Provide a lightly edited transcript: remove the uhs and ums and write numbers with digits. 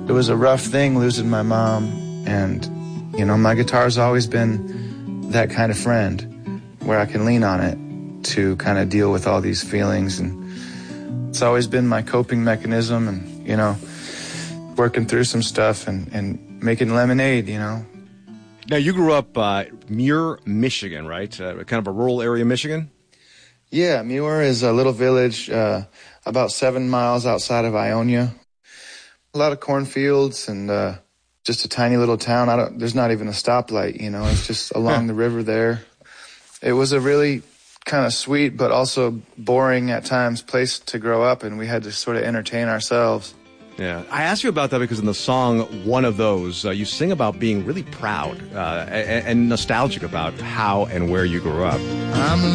It was a rough thing losing my mom, and, you know, my guitar's always been that kind of friend where I can lean on it to kind of deal with all these feelings, and it's always been my coping mechanism, and, you know, working through some stuff and making lemonade, you know. Now, you grew up Muir, Michigan, right? Kind of a rural area of Michigan? Yeah, Muir is a little village about 7 miles outside of Ionia. A lot of cornfields and just a tiny little town. There's not even a stoplight, you know. It's just along the river there. It was a really kind of sweet but also boring at times place to grow up, and we had to sort of entertain ourselves. Yeah, I asked you about that because in the song One of Those, you sing about being really proud and nostalgic about how and where you grew up. I'm